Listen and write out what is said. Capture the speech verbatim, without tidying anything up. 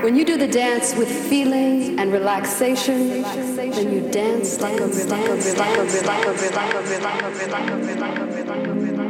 When you do the dance with feeling and relaxation, then you dance like a like a like a like a like a like a like a like a